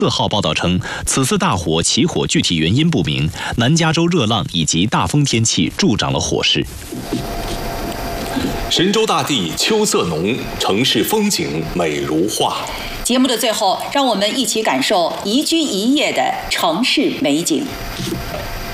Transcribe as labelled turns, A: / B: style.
A: 4号报道称，此次大火起火具体原因不明，南加州热浪以及大风天气助长了火势。
B: 神州大地秋色浓，城市风景美如画。
C: 节目的最后，让我们一起感受宜居宜业的城市美景。